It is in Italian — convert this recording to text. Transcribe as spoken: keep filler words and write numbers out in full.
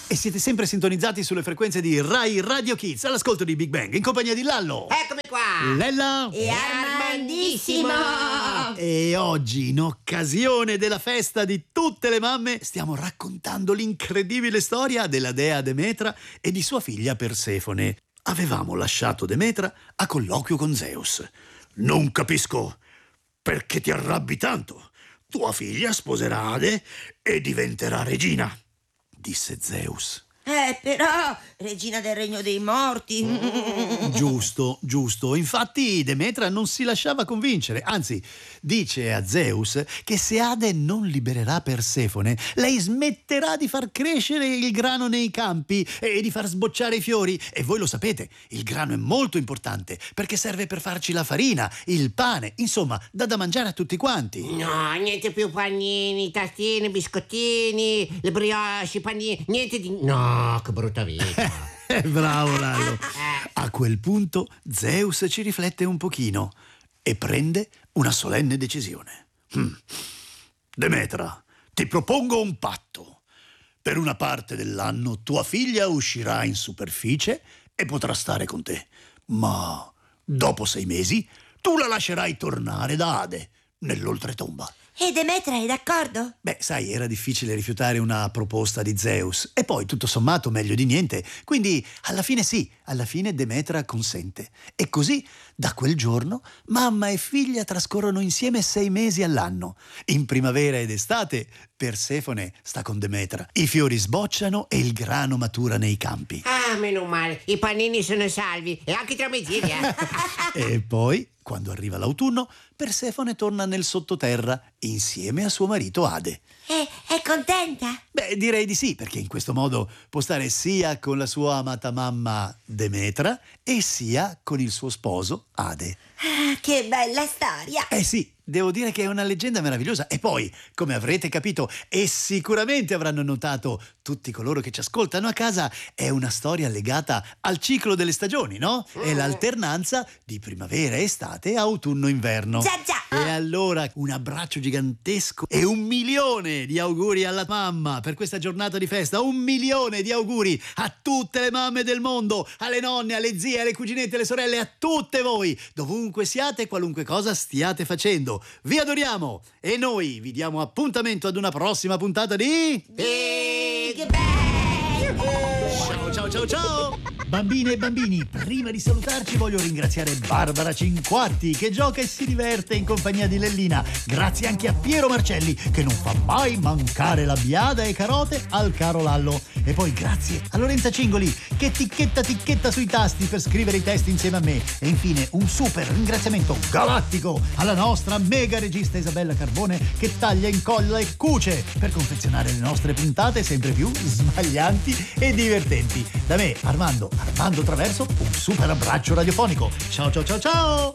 E siete sempre sintonizzati sulle frequenze di Rai Radio Kids, all'ascolto di Big Bang, in compagnia di Lallo. Eccomi qua. Lella. E Armandissimo. E oggi, in occasione della festa di tutte le mamme, stiamo raccontando l'incredibile storia della dea Demetra e di sua figlia Persefone. Avevamo lasciato Demetra a colloquio con Zeus. Non capisco perché ti arrabbi tanto. Tua figlia sposerà Ade e diventerà regina, disse Zeus. Eh, però, regina del regno dei morti. Giusto, giusto. Infatti Demetra non si lasciava convincere. Anzi, dice a Zeus che se Ade non libererà Persefone, lei smetterà di far crescere il grano nei campi e di far sbocciare i fiori. E voi lo sapete, il grano è molto importante perché serve per farci la farina, il pane, insomma, dà da mangiare a tutti quanti. No, niente più panini, tastine, biscottini, le brioche, panini, niente di... No, che brutta vita. Bravo Lallo. A quel punto Zeus ci riflette un pochino e prende una solenne decisione. Hm. Demetra, ti propongo un patto. Per una parte dell'anno tua figlia uscirà in superficie e potrà stare con te. Ma dopo sei mesi tu la lascerai tornare da Ade, nell'oltretomba. E Demetra è d'accordo? Beh, sai, era difficile rifiutare una proposta di Zeus. E poi, tutto sommato, meglio di niente. Quindi, alla fine sì, alla fine Demetra consente. E così, da quel giorno, mamma e figlia trascorrono insieme sei mesi all'anno. In primavera ed estate, Persefone sta con Demetra. I fiori sbocciano e il grano matura nei campi. Ah, meno male, i panini sono salvi e anche tra mesi, eh. E poi, quando arriva l'autunno, Persefone torna nel sottoterra insieme a suo marito Ade. E è contenta? Beh, direi di sì, perché in questo modo può stare sia con la sua amata mamma Demetra e sia con il suo sposo Ade. Ah, che bella storia! Eh sì, devo dire che è una leggenda meravigliosa. E poi, come avrete capito e sicuramente avranno notato tutti coloro che ci ascoltano a casa, è una storia legata al ciclo delle stagioni, no? È l'alternanza di primavera, estate, autunno, inverno. Già, già! E allora un abbraccio gigantesco e un milione di auguri alla mamma per questa giornata di festa. Un milione di auguri a tutte le mamme del mondo, alle nonne, alle zie, alle cuginette, alle sorelle, a tutte voi, dovunque siate e qualunque cosa stiate facendo. Vi adoriamo e noi vi diamo appuntamento ad una prossima puntata di Big Bang! Ciao ciao ciao ciao! Bambine e bambini, prima di salutarci voglio ringraziare Barbara Cinquatti che gioca e si diverte in compagnia di Lellina. Grazie anche a Piero Marcelli che non fa mai mancare la biada e carote al caro Lallo. E poi grazie a Lorenza Cingoli che ticchetta ticchetta sui tasti per scrivere i testi insieme a me. E infine un super ringraziamento galattico alla nostra mega regista Isabella Carbone che taglia, incolla e cuce per confezionare le nostre puntate sempre più smaglianti e divertenti. Da me, Armando Armando Traverso, un super abbraccio radiofonico. Ciao ciao ciao ciao!